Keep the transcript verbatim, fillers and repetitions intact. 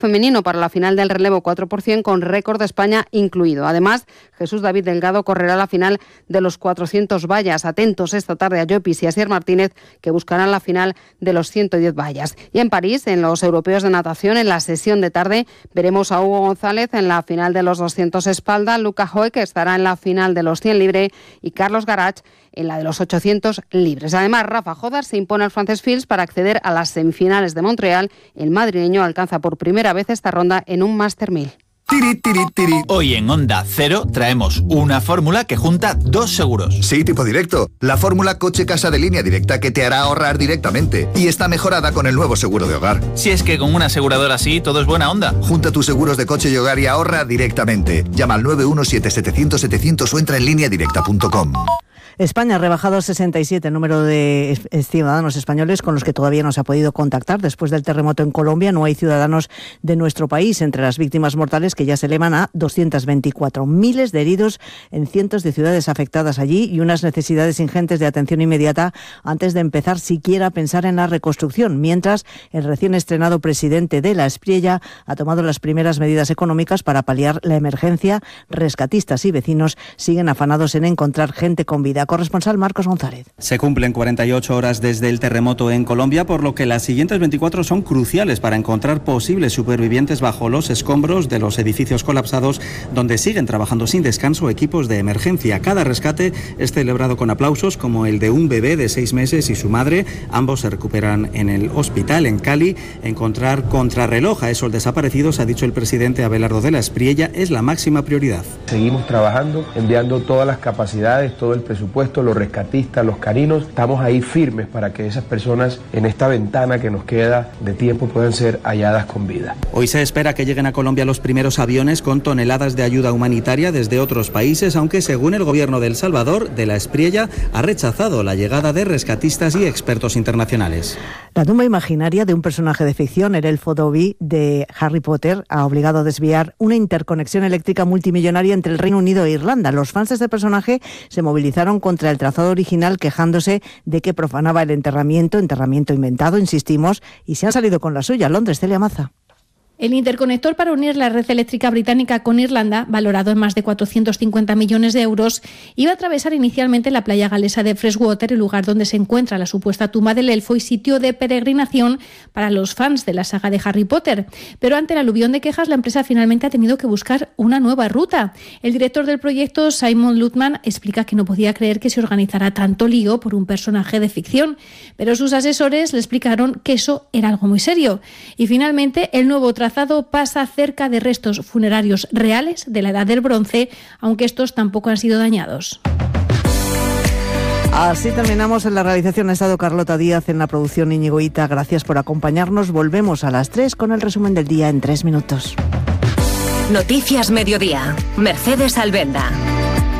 femenino para la final del relevo cuatro por cien con récord de España incluido. Además, Jesús David Delgado correrá la final de los cuatrocientos vallas. Atentos esta tarde a Llopis y a Sier Martínez, que buscarán la final de los ciento diez vallas. Y en París, en los europeos de natación, en la sesión de tarde, veremos a Hugo González en la final de los doscientos espalda, Luca Hoy, que estará en la final de los cien libre, y Carlos Garach en la de los ochocientos libres. Además, Rafa Jodar se impone al Frances Fields para acceder a las semifinales de Montreal. El madrileño alcanza por primera vez esta ronda en un Master mil. Tiri, tiri, tiri. Hoy en Onda Cero traemos una fórmula que junta dos seguros. Sí, tipo directo. La fórmula coche-casa de Línea Directa, que te hará ahorrar directamente. Y está mejorada con el nuevo seguro de hogar. Si es que con una aseguradora así todo es buena onda. Junta tus seguros de coche y hogar y ahorra directamente. Llama al nueve uno siete setecientos setecientos o entra en línea directa punto com. España ha rebajado a sesenta y siete el número de ciudadanos españoles con los que todavía no se ha podido contactar. Después del terremoto en Colombia no hay ciudadanos de nuestro país entre las víctimas mortales, que ya se elevan a doscientos veinticuatro. Miles de heridos en cientos de ciudades afectadas allí y unas necesidades ingentes de atención inmediata antes de empezar siquiera a pensar en la reconstrucción. Mientras, el recién estrenado presidente de la Espriella ha tomado las primeras medidas económicas para paliar la emergencia. Rescatistas y vecinos siguen afanados en encontrar gente con vida. Corresponsal Marcos González. Se cumplen cuarenta y ocho horas desde el terremoto en Colombia, por lo que las siguientes veinticuatro son cruciales para encontrar posibles supervivientes bajo los escombros de los edificios colapsados, donde siguen trabajando sin descanso equipos de emergencia. Cada rescate es celebrado con aplausos, como el de un bebé de seis meses y su madre. Ambos se recuperan en el hospital. En Cali, encontrar contrarreloj a esos desaparecidos, ha dicho el presidente Abelardo de la Espriella, es la máxima prioridad. Seguimos trabajando, enviando todas las capacidades, todo el presupuesto, los rescatistas, los carinos. Estamos ahí firmes para que esas personas en esta ventana que nos queda de tiempo puedan ser halladas con vida. Hoy se espera que lleguen a Colombia los primeros aviones con toneladas de ayuda humanitaria desde otros países, aunque según el gobierno de El Salvador, de la Espriella ha rechazado la llegada de rescatistas y expertos internacionales. La tumba imaginaria de un personaje de ficción, el elfo Dobby de Harry Potter, ha obligado a desviar una interconexión eléctrica multimillonaria entre el Reino Unido e Irlanda. Los fans de este personaje se movilizaron contra el trazado original, quejándose de que profanaba el enterramiento, enterramiento inventado, insistimos, y se han salido con la suya. Londres, Celia Maza. El interconector para unir la red eléctrica británica con Irlanda, valorado en más de cuatrocientos cincuenta millones de euros, iba a atravesar inicialmente la playa galesa de Freshwater, el lugar donde se encuentra la supuesta tumba del elfo y sitio de peregrinación para los fans de la saga de Harry Potter. Pero ante el aluvión de quejas, la empresa finalmente ha tenido que buscar una nueva ruta. El director del proyecto, Simon Lutman, explica que no podía creer que se organizara tanto lío por un personaje de ficción, pero sus asesores le explicaron que eso era algo muy serio. Y finalmente, el nuevo trazado pasa cerca de restos funerarios reales de la Edad del Bronce, aunque estos tampoco han sido dañados. Así terminamos. En la realización ha estado Carlota Díaz, en la producción Íñigo Hita. Gracias por acompañarnos. Volvemos a las tres con el resumen del día en tres minutos. Noticias Mediodía. Mercedes Albenda.